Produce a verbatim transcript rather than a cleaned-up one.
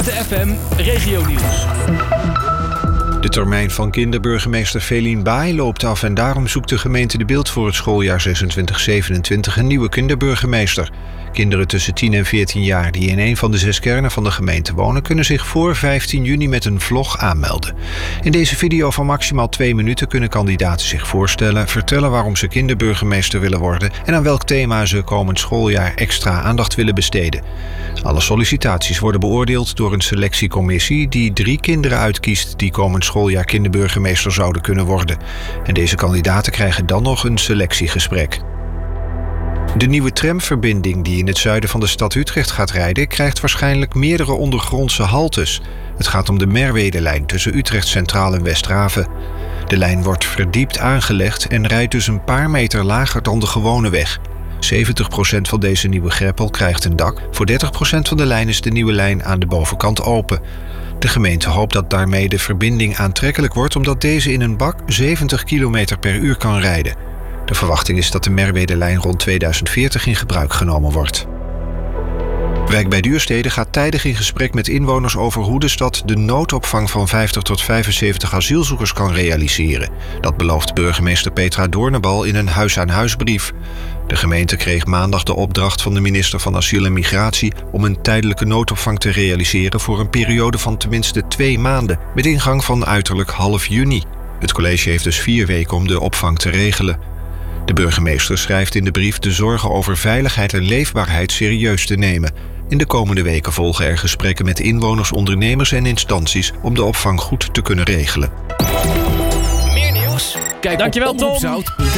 Z F M Regionieuws. De termijn van kinderburgemeester Felien Baai loopt af en daarom zoekt de gemeente De Bilt voor het schooljaar zesentwintig zevenentwintig een nieuwe kinderburgemeester. Kinderen tussen tien en veertien jaar die in een van de zes kernen van de gemeente wonen kunnen zich voor vijftien juni met een vlog aanmelden. In deze video van maximaal twee minuten kunnen kandidaten zich voorstellen, vertellen waarom ze kinderburgemeester willen worden en aan welk thema ze komend schooljaar extra aandacht willen besteden. Alle sollicitaties worden beoordeeld door een selectiecommissie die drie kinderen uitkiest die komend schooljaar kinderburgemeester zouden kunnen worden. En deze kandidaten krijgen dan nog een selectiegesprek. De nieuwe tramverbinding die in het zuiden van de stad Utrecht gaat rijden, krijgt waarschijnlijk meerdere ondergrondse haltes. Het gaat om de Merwedelijn tussen Utrecht Centraal en Westhaven. De lijn wordt verdiept aangelegd en rijdt dus een paar meter lager dan de gewone weg. zeventig procent van deze nieuwe greppel krijgt een dak. Voor dertig procent van de lijn is de nieuwe lijn aan de bovenkant open. De gemeente hoopt dat daarmee de verbinding aantrekkelijk wordt, omdat deze in een bak zeventig kilometer per uur kan rijden. De verwachting is dat de Merwedelijn rond tweeduizend veertig in gebruik genomen wordt. Wijk bij Duurstede gaat tijdig in gesprek met inwoners over hoe de stad de noodopvang van vijftig tot vijfenzeventig asielzoekers kan realiseren. Dat belooft burgemeester Petra Doornenbal in een huis-aan-huisbrief. De gemeente kreeg maandag de opdracht van de minister van Asiel en Migratie om een tijdelijke noodopvang te realiseren voor een periode van tenminste twee maanden, met ingang van uiterlijk half juni. Het college heeft dus vier weken om de opvang te regelen. De burgemeester schrijft in de brief de zorgen over veiligheid en leefbaarheid serieus te nemen. In de komende weken volgen er gesprekken met inwoners, ondernemers en instanties om de opvang goed te kunnen regelen. Meer nieuws? Kijk, dankjewel Tom.